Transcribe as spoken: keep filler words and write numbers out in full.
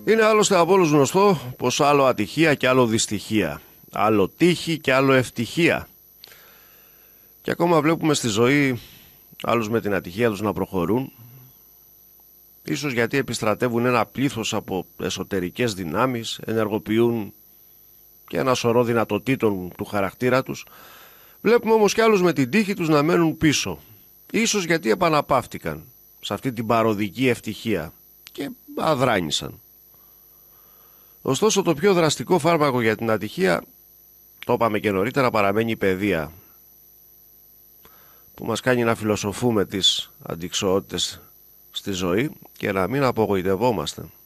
Είναι άλλωστε από όλους γνωστό πως άλλο ατυχία και άλλο δυστυχία, άλλο τύχη και άλλο ευτυχία. Και ακόμα βλέπουμε στη ζωή άλλους με την ατυχία τους να προχωρούν, ίσως γιατί επιστρατεύουν ένα πλήθος από εσωτερικές δυνάμεις, ενεργοποιούν και ένα σωρό δυνατοτήτων του χαρακτήρα τους. Βλέπουμε όμως κι άλλους με την τύχη τους να μένουν πίσω, ίσως γιατί επαναπαύτηκαν σε αυτή την παροδική ευτυχία και αδράνησαν. Ωστόσο το πιο δραστικό φάρμακο για την ατυχία, το είπαμε και νωρίτερα, παραμένει η παιδεία, που μας κάνει να φιλοσοφούμε τις αντιξοότητες στη ζωή και να μην απογοητευόμαστε.